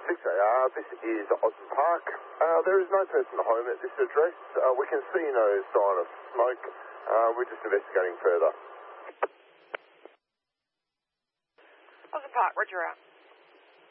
6AR, this is Osborne Park. There is no person home at this address. We can see no sign of smoke. We're just investigating further. Osborne Park, roger out.